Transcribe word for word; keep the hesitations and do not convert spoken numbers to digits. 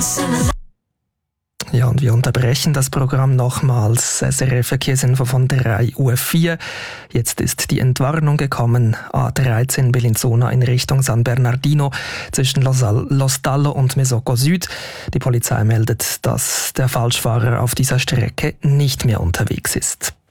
Ja, und wir unterbrechen das Programm nochmals. S R F Verkehrsinfo von drei Uhr vier. Jetzt ist die Entwarnung gekommen. A dreizehn Bellinzona in Richtung San Bernardino zwischen Los, Los Dallo und Mesocco Süd. Die Polizei meldet, dass der Falschfahrer auf dieser Strecke nicht mehr unterwegs ist.